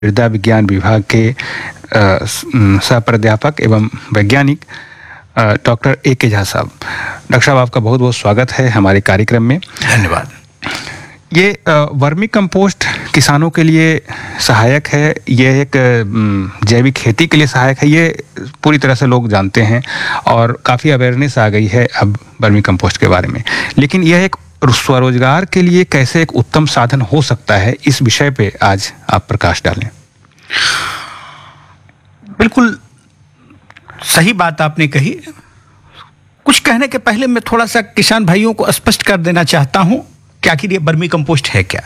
मृदा विज्ञान विभाग के सह प्राध्यापक एवं वैज्ञानिक डॉक्टर ए.के. झा साहब। डॉक्टर साहब, आपका बहुत बहुत स्वागत है हमारे कार्यक्रम में। धन्यवाद। ये वर्मी कंपोस्ट किसानों के लिए सहायक है, ये एक जैविक खेती के लिए सहायक है, ये पूरी तरह से लोग जानते हैं और काफ़ी अवेयरनेस आ गई है अब वर्मी कंपोस्ट के बारे में। लेकिन यह एक स्वरोजगार के लिए कैसे एक उत्तम साधन हो सकता है, इस विषय पे आज आप प्रकाश डालें। बिल्कुल सही बात आपने कही। कुछ कहने के पहले मैं थोड़ा सा किसान भाइयों को स्पष्ट कर देना चाहता हूं कि आखिर ये वर्मी कंपोस्ट है क्या।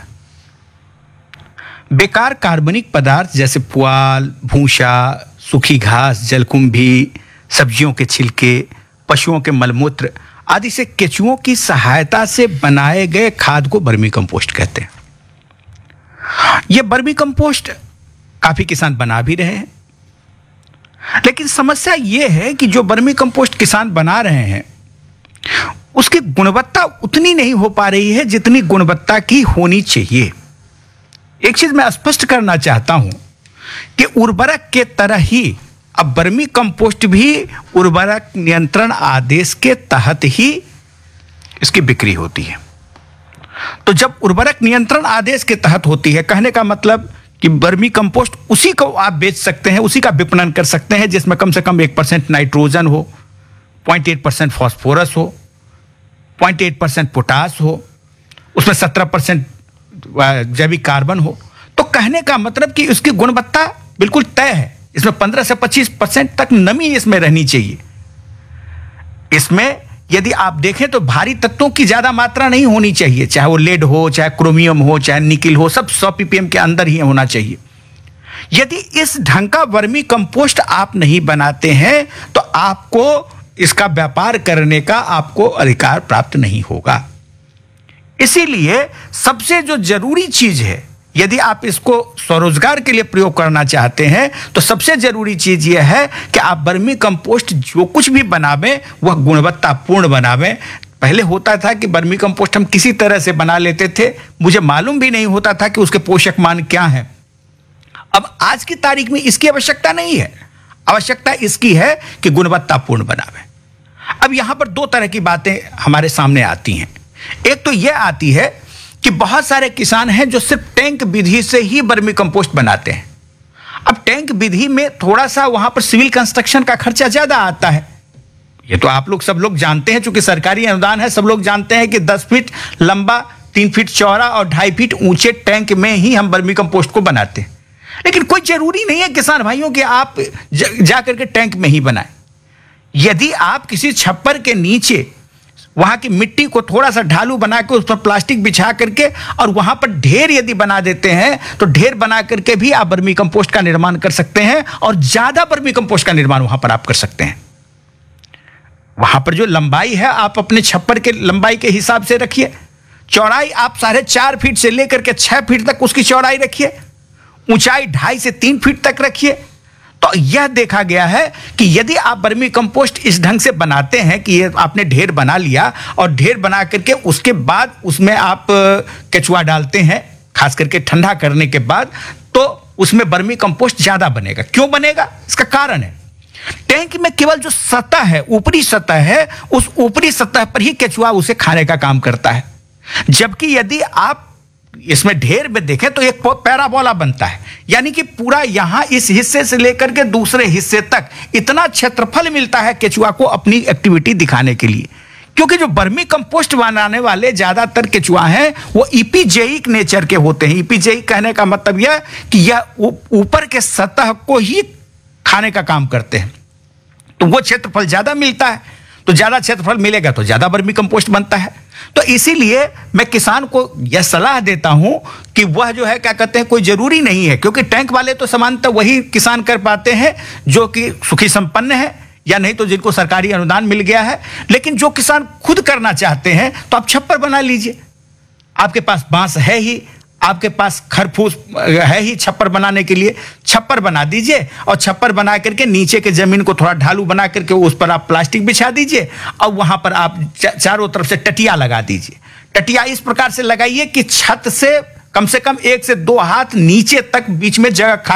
बेकार कार्बनिक पदार्थ जैसे पुआल, भूसा, सूखी घास, जलकुंभी, सब्जियों के छिलके, पशुओं के मलमूत्र आदि से केंचुओं की सहायता से बनाए गए खाद को वर्मी कंपोस्ट कहते हैं। यह वर्मी कंपोस्ट काफी किसान बना भी रहे हैं, लेकिन समस्या यह है कि जो वर्मी कंपोस्ट किसान बना रहे हैं उसकी गुणवत्ता उतनी नहीं हो पा रही है जितनी गुणवत्ता की होनी चाहिए। एक चीज मैं स्पष्ट करना चाहता हूं कि उर्वरक के तरह ही अब वर्मी कंपोस्ट भी उर्वरक नियंत्रण आदेश के तहत ही इसकी बिक्री होती है। तो जब उर्वरक नियंत्रण आदेश के तहत होती है, कहने का मतलब कि वर्मी कंपोस्ट उसी को आप बेच सकते हैं, उसी का विपणन कर सकते हैं जिसमें कम से कम 1% नाइट्रोजन हो, 0.8% फास्फोरस हो, 0.8% पोटास हो, उसमें 17% जैविक कार्बन हो। तो कहने का मतलब कि उसकी गुणवत्ता बिल्कुल तय है। इसमें 15 से 25% तक नमी इसमें रहनी चाहिए। इसमें यदि आप देखें तो भारी तत्वों की ज्यादा मात्रा नहीं होनी चाहिए, चाहे वो लेड हो, चाहे क्रोमियम हो, चाहे निकिल हो, सब 100 ppm के अंदर ही होना चाहिए। यदि इस ढंग का वर्मी कंपोस्ट आप नहीं बनाते हैं तो आपको इसका व्यापार करने का आपको अधिकार प्राप्त नहीं होगा। इसीलिए सबसे जो जरूरी चीज है, यदि आप इसको स्वरोजगार के लिए प्रयोग करना चाहते हैं तो सबसे जरूरी चीज यह है कि आप वर्मी कंपोस्ट जो कुछ भी बनावें वह गुणवत्तापूर्ण बनावें। पहले होता था कि वर्मी कंपोस्ट हम किसी तरह से बना लेते थे, मुझे मालूम भी नहीं होता था कि उसके पोषक मान क्या हैं। अब आज की तारीख में इसकी आवश्यकता नहीं है, आवश्यकता इसकी है कि गुणवत्तापूर्ण बनावें। अब यहां पर दो तरह की बातें हमारे सामने आती हैं। एक तो यह आती है कि बहुत सारे किसान हैं जो सिर्फ टैंक विधि से ही वर्मी कंपोस्ट बनाते हैं। अब टैंक विधि में थोड़ा सा वहां पर सिविल कंस्ट्रक्शन का खर्चा ज्यादा आता है। ये तो आप लोग सब लोग जानते हैं, चूंकि सरकारी अनुदान है, सब लोग जानते हैं कि 10 फीट लंबा, 3 फीट चौड़ा और 2.5 फीट ऊंचे टैंक में ही हम वर्मी कंपोस्ट को बनाते हैं। लेकिन कोई जरूरी नहीं है किसान भाइयों कि आप जा करके टैंक में ही बनाएं। यदि आप किसी छप्पर के नीचे वहां की मिट्टी को थोड़ा सा ढालू बना के उस पर प्लास्टिक बिछा करके और वहां पर ढेर यदि बना देते हैं तो ढेर बना करके भी आप वर्मी कंपोस्ट का निर्माण कर सकते हैं और ज्यादा वर्मी कंपोस्ट का निर्माण वहां पर आप कर सकते हैं। वहां पर जो लंबाई है आप अपने छप्पर के लंबाई के हिसाब से रखिए, चौड़ाई आप 4.5 फीट से लेकर के 6 फीट तक उसकी चौड़ाई रखिए, ऊंचाई 2.5 से 3 फीट तक रखिए। तो यह देखा गया है कि यदि आप वर्मी कंपोस्ट इस ढंग से बनाते हैं कि ये आपने ढेर बना लिया और ढेर बना करके उसके बाद उसमें आप केचुआ डालते हैं, खास करके ठंडा करने के बाद, तो उसमें वर्मी कंपोस्ट ज्यादा बनेगा। क्यों बनेगा? इसका कारण है टैंक में केवल जो सतह है, ऊपरी सतह है, उस ऊपरी सतह पर ही केचुआ उसे खाने का काम करता है। जबकि यदि आप इसमें ढेर में देखें तो एक पैराबोला बनता है, यानी कि पूरा यहां इस हिस्से से लेकर के दूसरे हिस्से तक इतना क्षेत्रफल मिलता है केचुआ को अपनी एक्टिविटी दिखाने के लिए। क्योंकि जो वर्मी कंपोस्ट बनाने वाले ज्यादातर केचुआ हैं वो इपीजेइक नेचर के होते हैं। इपीजेइक कहने का मतलब यह कि यह ऊपर के सतह को ही खाने का काम करते हैं, तो वो क्षेत्रफल ज्यादा मिलता है। तो ज्यादा क्षेत्रफल मिलेगा तो ज्यादा वर्मी कंपोस्ट बनता है। तो इसीलिए मैं किसान को यह सलाह देता हूं कि वह जो है क्या कहते हैं, कोई जरूरी नहीं है, क्योंकि टैंक वाले तो सामान्यतः वही किसान कर पाते हैं जो कि सुखी संपन्न है या नहीं तो जिनको सरकारी अनुदान मिल गया है। लेकिन जो किसान खुद करना चाहते हैं तो आप छप्पर बना लीजिए। आपके पास बांस है ही, आपके पास खरफूस है ही छप्पर बनाने के लिए, छप्पर बना दीजिए और छप्पर बना करके नीचे के जमीन को थोड़ा ढालू बना करके उस पर आप प्लास्टिक बिछा दीजिए और वहां पर आप चारों तरफ से टटिया लगा दीजिए। टटिया इस प्रकार से लगाइए कि छत से कम से कम 1 से 2 हाथ नीचे तक बीच में जगह